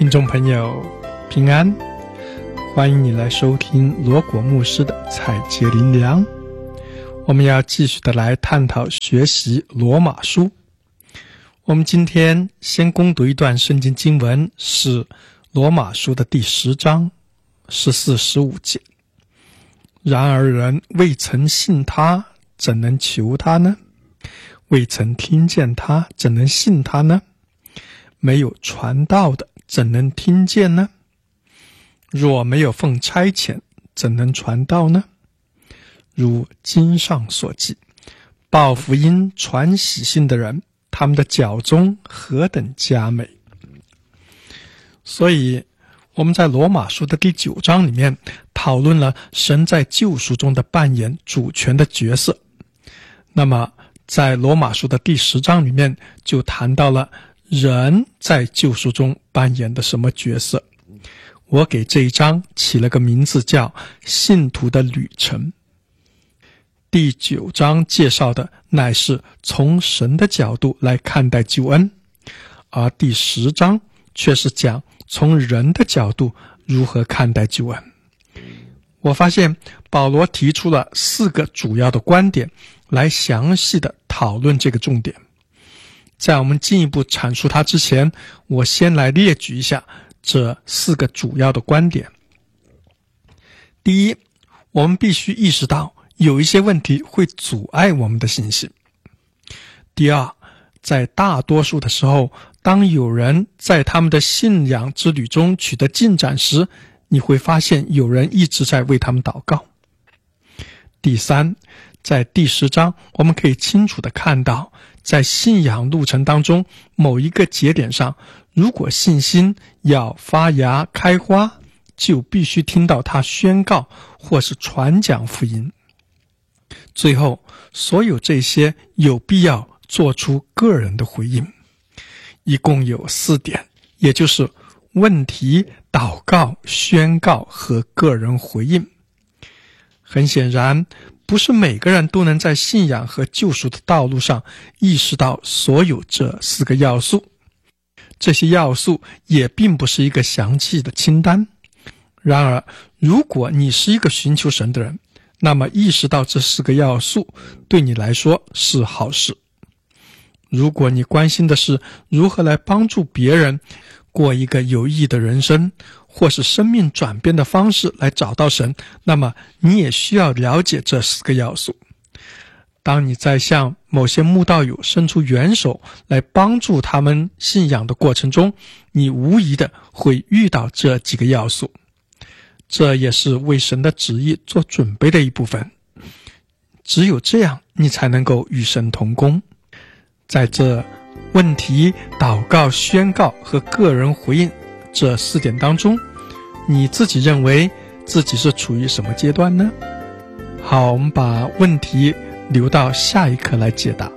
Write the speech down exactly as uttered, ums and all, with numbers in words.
听众朋友平安，欢迎你来收听罗果牧师的采洁灵粮。我们要继续的来探讨学习罗马书。我们今天先攻读一段圣经经文，是罗马书的第十章十四、十五节。然而人未曾信他，怎能求他呢？未曾听见他，怎能信他呢？没有传道的，怎能听见呢？若没有奉差遣，怎能传道呢？如经上所记，报福音传喜信的人，他们的脚中何等佳美。所以我们在罗马书的第九章里面讨论了神在救赎中的扮演主权的角色。那么在罗马书的第十章里面就谈到了人在救赎中扮演的什么角色。我给这一章起了个名字叫信徒的旅程。第九章介绍的乃是从神的角度来看待救恩，而第十章却是讲从人的角度如何看待救恩。我发现保罗提出了四个主要的观点来详细的讨论这个重点。在我们进一步阐述它之前，我先来列举一下这四个主要的观点。第一，我们必须意识到有一些问题会阻碍我们的信心。第二，在大多数的时候，当有人在他们的信仰之旅中取得进展时，你会发现有人一直在为他们祷告。第三，在第十章我们可以清楚地看到，在信仰路程当中某一个节点上，如果信心要发芽开花，就必须听到他宣告或是传讲福音。最后，所有这些有必要做出个人的回应。一共有四点，也就是问题、祷告、宣告和个人回应。很显然，不是每个人都能在信仰和救赎的道路上意识到所有这四个要素。这些要素也并不是一个详细的清单。然而，如果你是一个寻求神的人，那么意识到这四个要素对你来说是好事。如果你关心的是如何来帮助别人过一个有意义的人生，或是生命转变的方式来找到神，那么你也需要了解这四个要素。当你在向某些慕道友伸出援手来帮助他们信仰的过程中，你无疑的会遇到这几个要素。这也是为神的旨意做准备的一部分。只有这样，你才能够与神同工。在这问题、祷告、宣告和个人回应这四点当中，你自己认为自己是处于什么阶段呢？好，我们把问题留到下一课来解答。